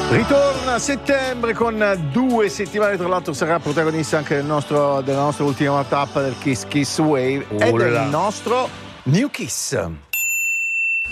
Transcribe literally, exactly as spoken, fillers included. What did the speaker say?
Ritorna a settembre con due settimane, tra l'altro sarà protagonista anche del nostro, della nostra ultima tappa del Kiss Kiss Wave e del nostro New Kiss.